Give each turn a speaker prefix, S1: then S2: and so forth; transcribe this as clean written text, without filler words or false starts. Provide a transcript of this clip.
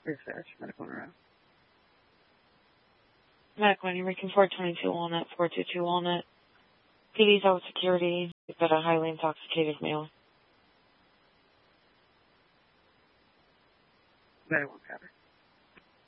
S1: Research, medical neuro.
S2: Medical, you're making 422 Walnut, 422 Walnut. PD's out with security. You've got a highly intoxicated male.
S1: Very well covered.